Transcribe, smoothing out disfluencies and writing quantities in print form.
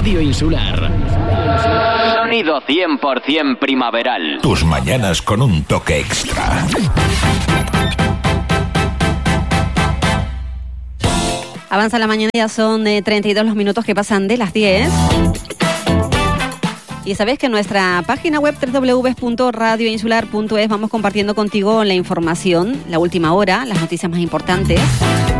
Radio Insular. Sonido 100% primaveral. Tus mañanas con un toque extra. Avanza la mañana, ya son 32 los minutos que pasan de las 10. Y sabes que en nuestra página web www.radioinsular.es vamos compartiendo contigo la información, la última hora, las noticias más importantes.